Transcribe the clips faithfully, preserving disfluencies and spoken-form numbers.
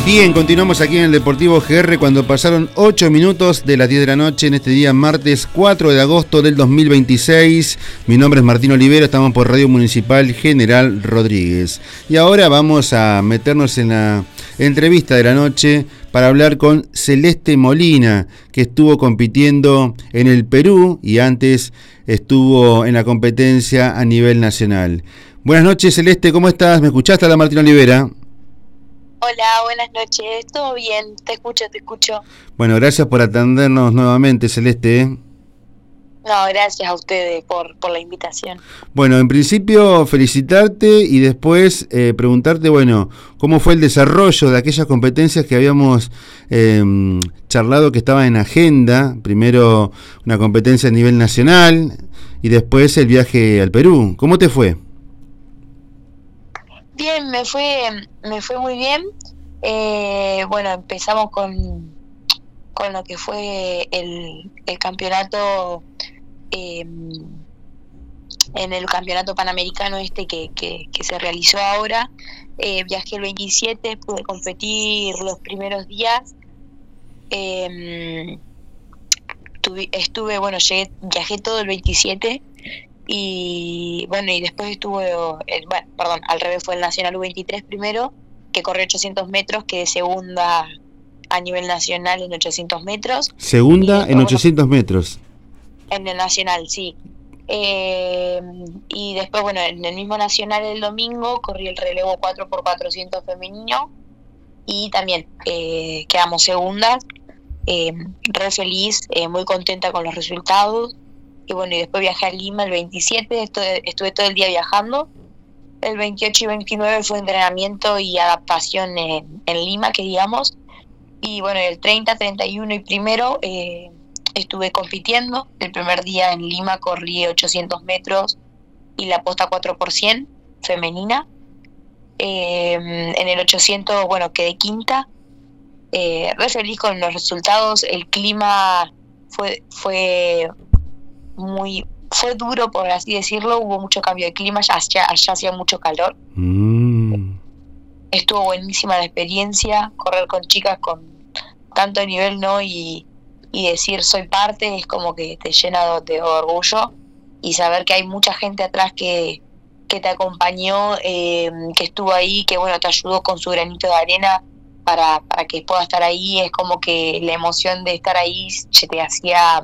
Bien, continuamos aquí en el Deportivo G R cuando pasaron ocho minutos de las diez de la noche en este día martes cuatro de agosto del dos mil veintiséis. Mi nombre es Martín Olivero, estamos por Radio Municipal General Rodríguez. Y ahora vamos a meternos en la entrevista de la noche para hablar con Celeste Molina, que estuvo compitiendo en el Perú y antes estuvo en la competencia a nivel nacional. Buenas noches, Celeste, ¿cómo estás? ¿Me escuchaste? Habla Martín Olivera. Hola, buenas noches, todo bien, te escucho, te escucho. Bueno, gracias por atendernos nuevamente, Celeste. No, gracias a ustedes por, por la invitación. Bueno, en principio felicitarte y después eh, preguntarte, bueno, cómo fue el desarrollo de aquellas competencias que habíamos eh, charlado que estaban en agenda. Primero una competencia a nivel nacional y después el viaje al Perú. ¿Cómo te fue? Bien, me fue me fue muy bien. Eh, bueno, empezamos con, con lo que fue el, el campeonato, eh, en el campeonato panamericano este que, que, que se realizó ahora. Eh, viajé el veintisiete, pude competir los primeros días. Eh, tuve, estuve, bueno, llegué, viajé todo el veintisiete. Y bueno, y después estuvo, el, bueno, perdón, al revés, fue el Nacional U veintitrés primero, que corrió ochocientos metros, quedé segunda a nivel nacional en ochocientos metros. Segunda después, en ochocientos bueno, metros. En el nacional, sí. Eh, y después, bueno, en el mismo nacional el domingo corrí el relevo cuatro por cuatrocientos femenino y también eh, quedamos segundas. Eh, re feliz, eh, muy contenta con los resultados. Y bueno, y después viajé a Lima el veintisiete, estuve, estuve todo el día viajando. El veintiocho y veintinueve fue entrenamiento y adaptación en, en Lima, que digamos. Y bueno, el treinta, treinta y uno y primero eh, estuve compitiendo. El primer día en Lima corrí ochocientos metros y la posta cuatro por cien femenina. Eh, en el ochocientos, bueno, quedé quinta. Eh, re feliz con los resultados. El clima fue... fue muy fue duro, por así decirlo, hubo mucho cambio de clima, ya, ya, ya hacía mucho calor. Mm. Estuvo buenísima la experiencia, correr con chicas con tanto nivel, ¿no? Y, y decir soy parte es como que te llena de, de orgullo, y saber que hay mucha gente atrás que, que te acompañó, eh, que estuvo ahí, que bueno, te ayudó con su granito de arena para, para que puedas estar ahí, es como que la emoción de estar ahí se te hacía...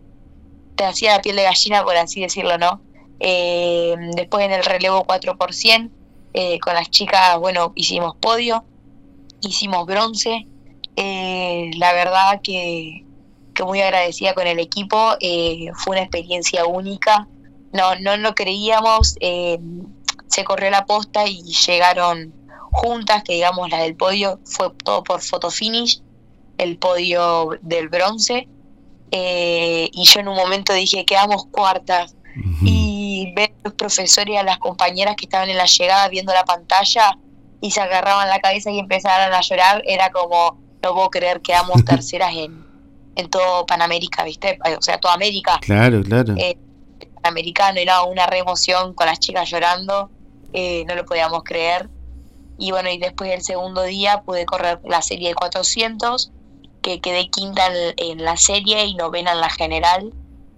te hacía la piel de gallina, por así decirlo, ¿no? Eh, después en el relevo cuatro por cien, eh, con las chicas, bueno, hicimos podio, hicimos bronce. Eh, la verdad que, que muy agradecida con el equipo, eh, fue una experiencia única. No, no lo creíamos, eh, se corrió la posta y llegaron juntas, que digamos la del podio, fue todo por photo finish, el podio del bronce. Eh, y yo en un momento dije, quedamos cuartas. Uh-huh. Y ver a los profesores y a las compañeras que estaban en la llegada viendo la pantalla y se agarraban la cabeza y empezaron a llorar, era como, no puedo creer, quedamos terceras en, en todo Panamérica, ¿viste? O sea, toda América. Claro, claro. Eh, Panamericano, era una re emoción con las chicas llorando, eh, no lo podíamos creer. Y bueno, y después del segundo día pude correr la serie de cuatrocientos, que quedé quinta en, en la serie y novena en la general.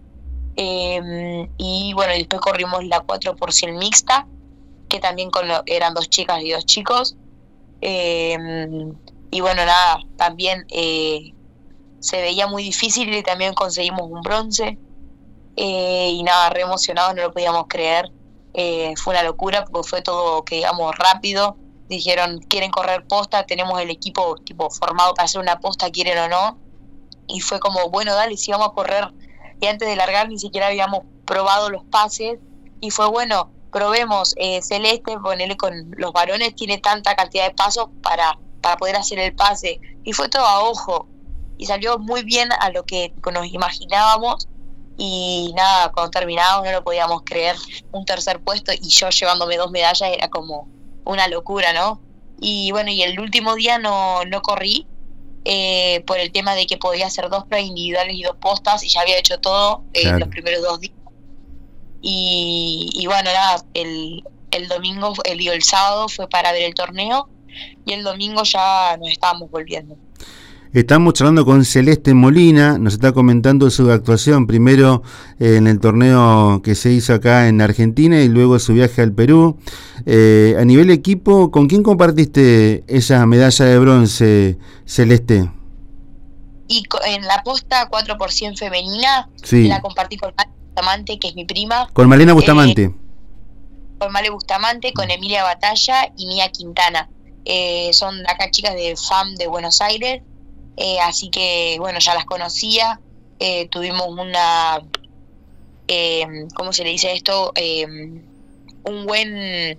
Eh, y bueno, y después corrimos la cuatro por cien mixta, que también con lo, eran dos chicas y dos chicos. Eh, y bueno, nada, también eh, se veía muy difícil y también conseguimos un bronce. Eh, y nada, re emocionados, no lo podíamos creer. Eh, fue una locura porque fue todo, que digamos, rápido. Dijeron, quieren correr posta, tenemos el equipo tipo formado para hacer una posta, quieren o no. Y fue como, bueno, dale, sí, vamos a correr. Y antes de largar ni siquiera habíamos probado los pases. Y fue bueno, probemos. eh, Celeste, ponele con los varones, tiene tanta cantidad de pasos para, para poder hacer el pase. Y fue todo a ojo. Y salió muy bien a lo que nos imaginábamos. Y nada, cuando terminamos no lo podíamos creer. Un tercer puesto y yo llevándome dos medallas era como una locura, ¿no? Y bueno, y el último día no, no corrí, eh, por el tema de que podía hacer dos pruebas individuales y dos postas, y ya había hecho todo eh, claro. los primeros dos días. Y, y bueno, nada, el, el domingo, el, el sábado fue para ver el torneo, y el domingo ya nos estábamos volviendo. Estamos charlando con Celeste Molina, nos está comentando su actuación primero eh, en el torneo que se hizo acá en Argentina y luego su viaje al Perú. Eh, a nivel equipo, ¿con quién compartiste esa medalla de bronce, Celeste? Y en la posta cuatro por cien femenina, sí. La compartí con Malena Bustamante, que es mi prima. Con Malena Bustamante. Eh, con Male Bustamante, con Emilia Batalla y Mía Quintana. Eh, son acá chicas de F A M de Buenos Aires. Eh, así que bueno, ya las conocía, eh, tuvimos una, eh, ¿cómo se le dice esto? Eh, un buen,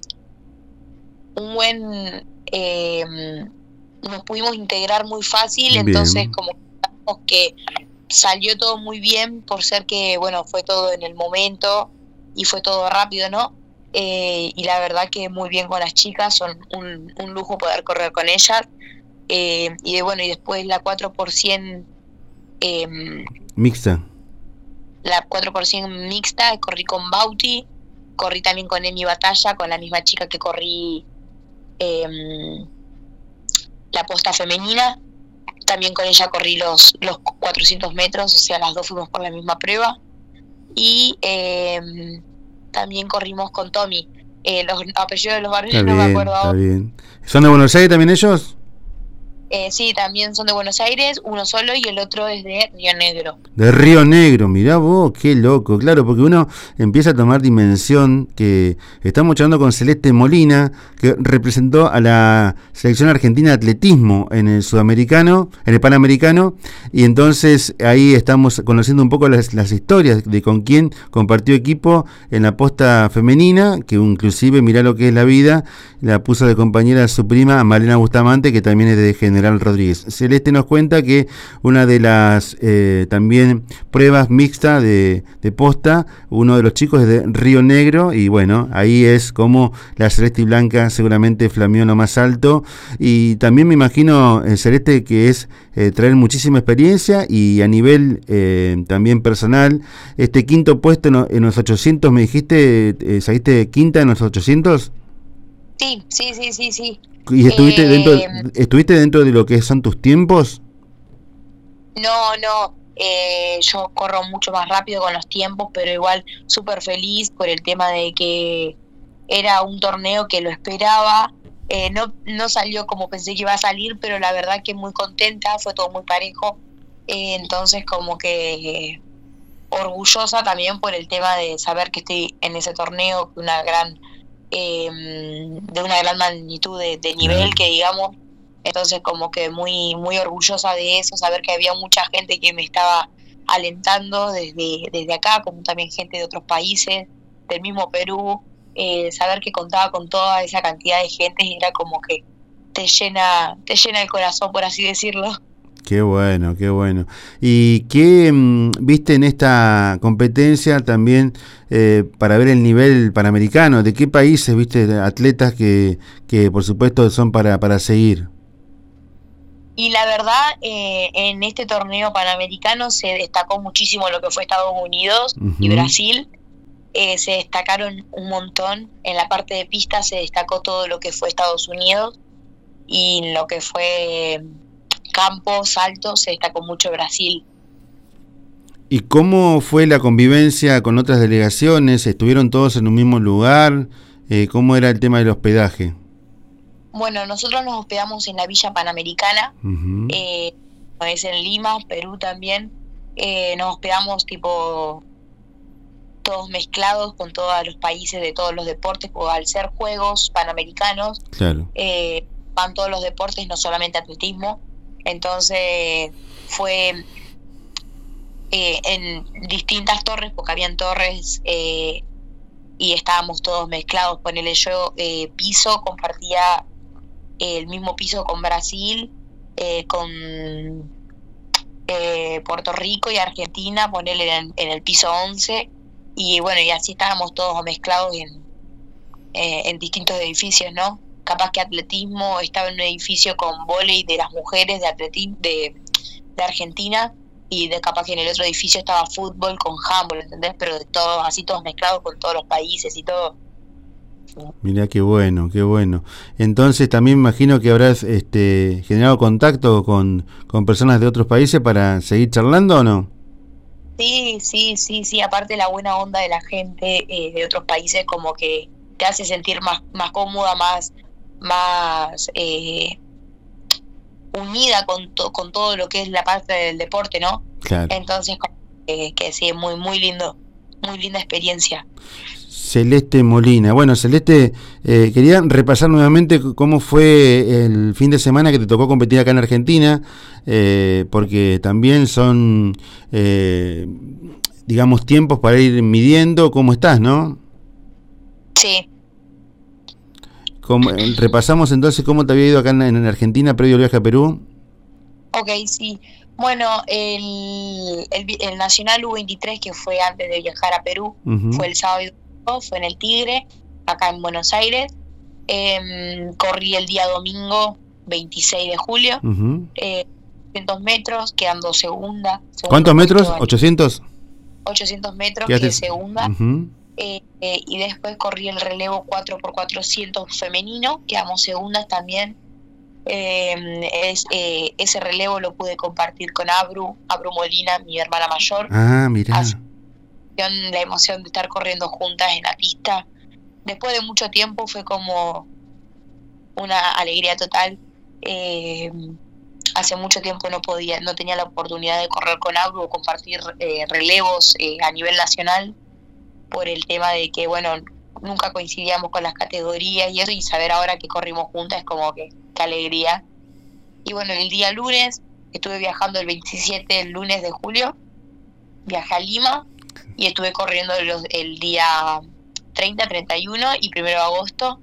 un buen, eh, nos pudimos integrar muy fácil, bien. Entonces como que salió todo muy bien por ser que, bueno, fue todo en el momento y fue todo rápido, ¿no? Eh, y la verdad que muy bien con las chicas, son un, un lujo poder correr con ellas. Eh, y de, bueno, y después la cuatro por cien eh, mixta. La cuatro por cien mixta, corrí con Bauti, corrí también con Emi Batalla, con la misma chica que corrí eh, la posta femenina. También con ella corrí los, los cuatrocientos metros, o sea, las dos fuimos por la misma prueba. Y eh, también corrimos con Tommy. Eh, los apellidos de los barrios no me acuerdo ahora. Está bien. ¿Son de Buenos Aires también ellos? Eh, sí, también son de Buenos Aires, uno solo y el otro es de Río Negro. De Río Negro, mirá vos, qué loco, claro, porque uno empieza a tomar dimensión que estamos charlando con Celeste Molina, que representó a la selección argentina de atletismo en el sudamericano, en el panamericano, y entonces ahí estamos conociendo un poco las, las historias de con quién compartió equipo en la posta femenina, que inclusive, mirá lo que es la vida, la puso de compañera a su prima Malena Bustamante, que también es de General Rodríguez. Celeste nos cuenta que una de las eh, también pruebas mixtas de, de posta, uno de los chicos es de Río Negro, y bueno, ahí es como la Celeste y Blanca seguramente flameó en lo más alto, y también me imagino, eh, Celeste, que es eh, traer muchísima experiencia, y a nivel eh, también personal, este quinto puesto en, en los ochocientos, me dijiste, eh, ¿saliste quinta en los ochocientos? Sí, sí, sí, sí, sí. ¿Y estuviste, eh, dentro, estuviste dentro de lo que son tus tiempos? No, no, eh, yo corro mucho más rápido con los tiempos, pero igual súper feliz por el tema de que era un torneo que lo esperaba. Eh, no, no salió como pensé que iba a salir, pero la verdad que muy contenta, fue todo muy parejo. Eh, entonces como que eh, orgullosa también por el tema de saber que estoy en ese torneo, una gran... Eh, de una gran magnitud de, de nivel, que digamos, entonces como que muy muy orgullosa de eso, saber que había mucha gente que me estaba alentando desde, desde acá, como también gente de otros países, del mismo Perú, eh, saber que contaba con toda esa cantidad de gente era como que te llena, te llena el corazón, por así decirlo. Qué bueno, qué bueno. ¿Y qué mmm, viste en esta competencia también eh, para ver el nivel panamericano? ¿De qué países viste atletas que, que por supuesto son para, para seguir? Y la verdad, eh, en este torneo panamericano se destacó muchísimo lo que fue Estados Unidos uh-huh. y Brasil. Eh, se destacaron un montón. En la parte de pista se destacó todo lo que fue Estados Unidos, y en lo que fue... campo, salto, se destacó mucho Brasil. ¿Y cómo fue la convivencia con otras delegaciones? ¿Estuvieron todos en un mismo lugar? Eh, ¿Cómo era el tema del hospedaje? Bueno, nosotros nos hospedamos en la Villa Panamericana, uh-huh. eh, es en Lima, Perú también. Eh, nos hospedamos tipo todos mezclados con todos los países de todos los deportes, porque al ser juegos panamericanos, claro. eh, van todos los deportes, no solamente atletismo. Entonces fue eh, en distintas torres, porque habían torres eh, y estábamos todos mezclados. Ponele, yo eh, piso, compartía eh, el mismo piso con Brasil, eh, con eh, Puerto Rico y Argentina, ponele en, en el piso once, y bueno, y así estábamos todos mezclados en, eh, en distintos edificios, ¿no? Capaz que atletismo estaba en un edificio con vóley de las mujeres de atletismo de, de Argentina, y de capaz que en el otro edificio estaba fútbol con handball, ¿entendés? Pero de todos, así todos mezclados con todos los países y todo. Mirá qué bueno, qué bueno. Entonces también imagino que habrás este, generado contacto con, con personas de otros países para seguir charlando, ¿o no? Sí, sí, sí, sí, aparte la buena onda de la gente eh, de otros países como que te hace sentir más, más cómoda, más, más eh, unida con, to, con todo lo que es la parte del deporte, ¿no? Claro. Entonces, eh, que sí, muy, muy lindo, muy linda experiencia. Celeste Molina. Bueno, Celeste, eh, quería repasar nuevamente cómo fue el fin de semana que te tocó competir acá en Argentina, eh, porque también son, eh, digamos, tiempos para ir midiendo cómo estás, ¿no? Sí. Como, repasamos entonces cómo te había ido acá en, en Argentina previo al viaje a Perú. Ok, sí. Bueno, el, el, el Nacional U veintitrés, que fue antes de viajar a Perú, uh-huh. fue el sábado y domingo, fue en el Tigre, acá en Buenos Aires. Eh, corrí el día domingo veintiséis de julio, uh-huh. eh, ochocientos metros, quedando segunda. ¿Cuántos metros? ¿ochocientos? ochocientos metros, que es segunda. Uh-huh. Eh, eh, y después corrí el relevo cuatro por cuatrocientos femenino, quedamos segundas también. Eh, es, eh, ese relevo lo pude compartir con Abru, Abru Molina, mi hermana mayor. Ah, mirá. Así, la emoción de estar corriendo juntas en la pista. Después de mucho tiempo fue como una alegría total. Eh, hace mucho tiempo no podía, no tenía la oportunidad de correr con Abru o compartir eh, relevos eh, a nivel nacional, por el tema de que, bueno, nunca coincidíamos con las categorías y eso, y saber ahora que corrimos juntas es como que, qué alegría. Y bueno, el día lunes, estuve viajando el veintisiete, el lunes de julio, viajé a Lima y estuve corriendo los, el día treinta, treinta y uno y primero de agosto.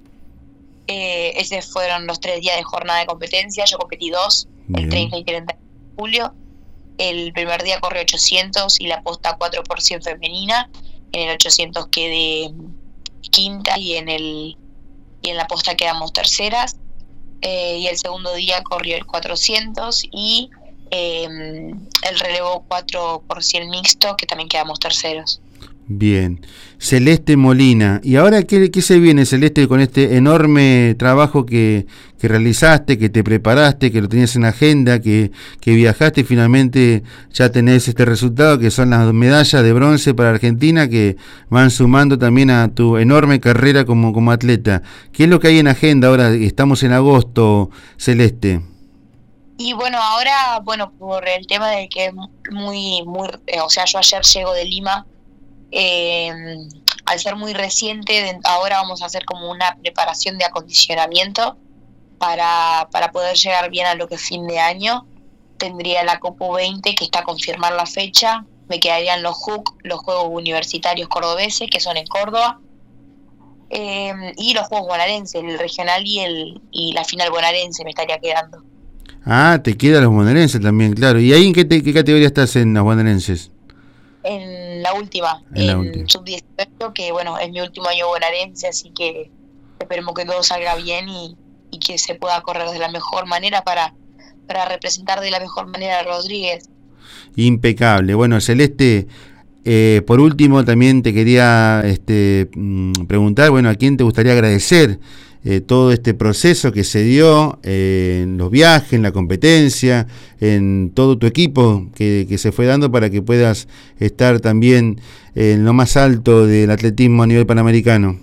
Eh, esos fueron los tres días de jornada de competencia. Yo competí dos, Bien. el treinta y treinta de julio. El primer día corrí ochocientos y la posta cuatro por cien femenina. En el ochocientos quedé quinta y en el y en la posta quedamos terceras. Eh, y el segundo día corrí el cuatrocientos y eh, el relevo cuatro por cien mixto, que también quedamos terceros. Bien. Celeste Molina. ¿Y ahora qué, qué se viene, Celeste, con este enorme trabajo que, que realizaste, que te preparaste, que lo tenías en agenda, que, que viajaste y finalmente ya tenés este resultado, que son las medallas de bronce para Argentina, que van sumando también a tu enorme carrera como, como atleta? ¿Qué es lo que hay en agenda ahora? Estamos en agosto, Celeste. Y bueno, ahora, bueno, por el tema de que es muy, muy, eh, o sea, yo ayer llego de Lima. Eh, al ser muy reciente, ahora vamos a hacer como una preparación de acondicionamiento para, para poder llegar bien a lo que es fin de año. Tendría la Copa veinte, que está a confirmar la fecha. Me quedarían los H U C, los Juegos Universitarios Cordobeses, que son en Córdoba, eh, y los Juegos Bonaerenses, el regional y el y la final bonaerense me estaría quedando. Ah, te quedan los bonaerenses también, claro. ¿Y ahí en qué, te, qué categoría estás en los bonaerenses? En la última, en, en sub dieciocho, que bueno, es mi último año bonaerense, así que esperemos que todo salga bien y, y que se pueda correr de la mejor manera para, para representar de la mejor manera a Rodríguez. Impecable. Bueno, Celeste, eh, por último también te quería este, preguntar, bueno, ¿a quién te gustaría agradecer Eh, todo este proceso que se dio eh, en los viajes, en la competencia, en todo tu equipo que, que se fue dando para que puedas estar también en lo más alto del atletismo a nivel panamericano?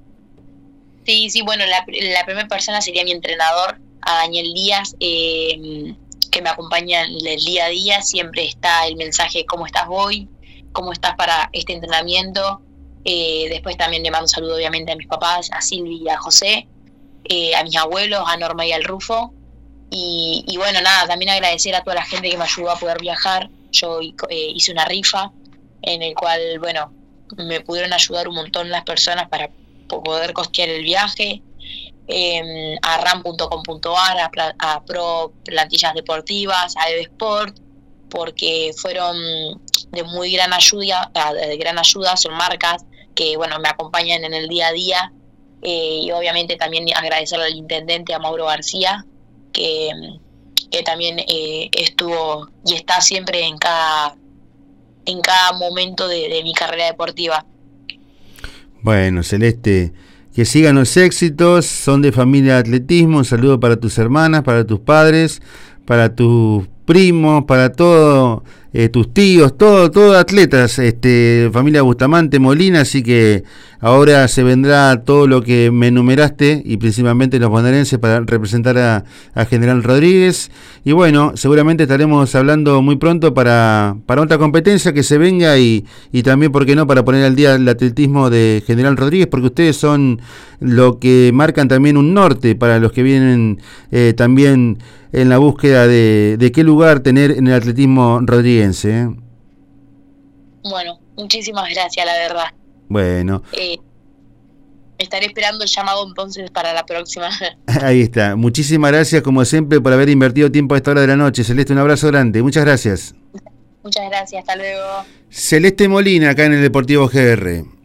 Sí, sí, bueno, la, la primera persona sería mi entrenador, a Daniel Díaz, eh, que me acompaña en el día a día. Siempre está el mensaje: ¿cómo estás hoy? ¿Cómo estás para este entrenamiento? Eh, después también le mando un saludo obviamente a mis papás, a Silvi y a José, eh, a mis abuelos, a Norma y al Rufo, y, y bueno, nada, también agradecer a toda la gente que me ayudó a poder viajar. Yo eh, hice una rifa en el cual, bueno, me pudieron ayudar un montón las personas para poder costear el viaje, eh, a ram punto com punto ar, a, a Pro Plantillas Deportivas, a Evesport, porque fueron de muy gran ayuda, de gran ayuda, son marcas que bueno me acompañan en el día a día, eh, y obviamente también agradecerle al intendente, a Mauro García, que, que también eh, estuvo y está siempre en cada en cada momento de, de mi carrera deportiva. Bueno, Celeste, que sigan los éxitos, son de familia de atletismo, un saludo para tus hermanas, para tus padres, para tus primos, para todos eh, tus tíos, todo, todo atletas, este, familia Bustamante, Molina, así que ahora se vendrá todo lo que me enumeraste y principalmente los bonaerenses para representar a, a General Rodríguez. Y bueno, seguramente estaremos hablando muy pronto para, para otra competencia que se venga y, y también, ¿por qué no?, para poner al día el atletismo de General Rodríguez, porque ustedes son lo que marcan también un norte para los que vienen eh, también en la búsqueda de, de qué lugar tener en el atletismo rodriguense. ¿eh? Bueno, muchísimas gracias, la verdad. Bueno. Eh, estaré esperando el llamado entonces para la próxima. Ahí está. Muchísimas gracias, como siempre, por haber invertido tiempo a esta hora de la noche. Celeste, un abrazo grande. Muchas gracias. Muchas gracias. Hasta luego. Celeste Molina, acá en el Deportivo G R.